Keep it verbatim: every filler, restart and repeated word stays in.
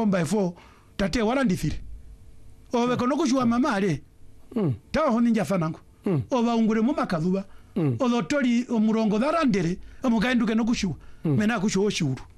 four by four tate wala ndithire owe kono kushua mama ale mm. tawa honi njafanango mm. oba ungure mu makathuba mm. odotori omurongo darandere omukaenduke no kushua mm. mena kushua oshuru